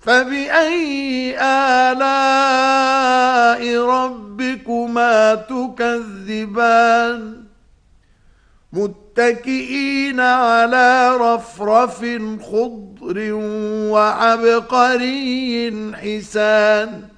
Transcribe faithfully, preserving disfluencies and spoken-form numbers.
فبأي آلاء ربكما تكذبان متكئين على رفرف خضر وعبقري حسان